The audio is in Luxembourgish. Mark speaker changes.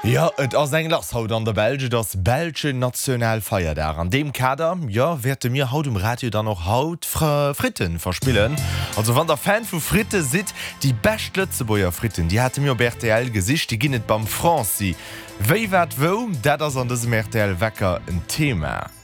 Speaker 1: Ja, et ass eng Lasshaut an der Belge das Belsche Nationalfeiertag. An dem Kader, ja, werte mir haut Radio dann noch Haut Fritten verspillen. Also wann der Fan vu Fritte sit, die best Lützeboer Fritten, die hatte mir BRTL Gesicht, die ginnet beim Franci. Wéi wat wo, dat ass an diesem RTL Wecker ein Thema.